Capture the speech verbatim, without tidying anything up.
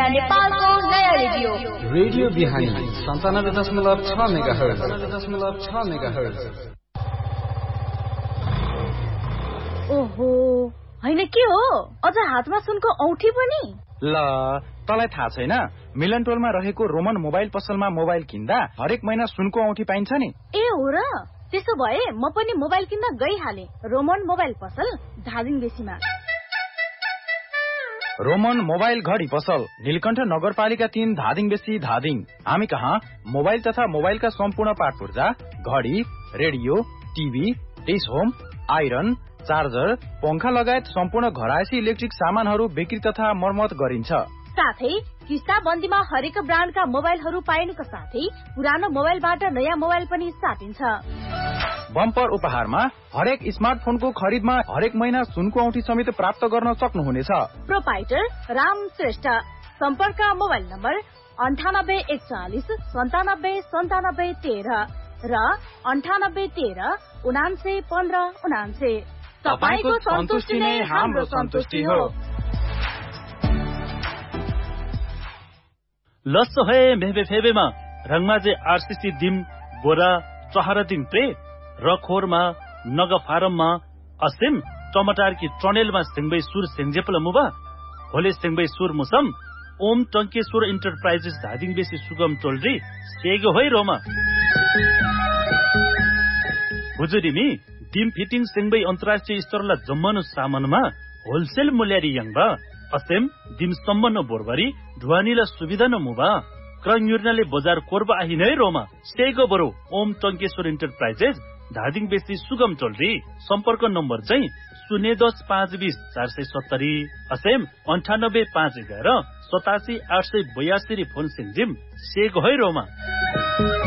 नयाँ नेपालको नयाँ रेडियो रेडियो बिहानी सन्तानब्बे दशमलव छ मेगाहर्ज दशमलव छ मेगाहर्ज। ओहो हैन के हो, अझ हातमा सुनको औठी पनि? ल तँलाई थाहा छैन, मिलन टोलमा रहेको रोमन मोबाइल पसलमा मोबाइल किन्दा हरेक महिना सुनको औठी पाइन्छ नि। ए हो र, त्यसो भए म पनि मोबाइल किन्न गइहाले। रोमन मोबाइल पसल धादिङ बेसीमा। रोमन मोबाइल घडी पसल नीलकण्ठ नगरपालिका तीन धादिङ बेसी धादिङ। हामी कहाँ मोबाइल तथा मोबाइलका सम्पूर्ण पार्ट पुर्जा, घडी, radio, TV, dish home, iron, charger, पंखा लगायत सम्पूर्ण घरायसी इलेक्ट्रिक सामानहरू बिक्री तथा मर्मत गरिन्छ। साथै किस्ता बन्दीमा हरेक ब्रान्डका मोबाइलहरू पाइनुका साथै पुरानो मोबाइलबाट नयाँ मोबाइल पनि साटिन्छ। बम्पर उपहारमा हरेक स्मार्टफोनको खरिदमा हरेक महिना सुनको औठी समेत प्राप्त गर्न सक्नुहुनेछ। प्रोपाइटर राम श्रेष्ठ। सम्पर्क मोबाइल नम्बर अन्ठानब्बे एकचालिस सन्तानब्बे सन्तानब्बे तेह्र र अन्ठानब्बे तेह्र उनान्से पन्ध्र उनान्से। तपाईको सन्तुष्टि नै हाम्रो सन्तुष्टि हो। लस्सो है मेबे फेबेमा रङमाजे आरसीसी दिम बोरा चहरा दिम प्रे रखोरमा नग फारममा असिम टमाटर की ट्रनेलमा सिंगबै सुर सेंजेपल मुबा होले सिंगबै सुर मुसम ओम टंकेश्वर इन्टरप्राइजेस धादिङ बेसी सुगम टोलरी सेगो होइ रोमा हुजुरिमी डिम फिटिङ सिंगबै अन्तर्राष्ट्रिय स्तरला जम्मनु सामानमा होलसेल मूल्यरी यङबा असेम डिम सम्मन बोरबरी ढुवानीला सुविधा न मुबा क्रन्युर्नाले बजार कोरबा आहि नै रोमा सेगो बरो ओम टंकेश्वर इन्टरप्राइजेस धादिङ बेसी सुगम टोलरी। सम्पर्क नम्बर चाहिँ शून्य दस पाँच बीस चार सय सत्तरी असेम अन्ठानब्बे पाँच एघार सतासी आठ सय बयासी फोन सिंजिम सेगो है रोमा।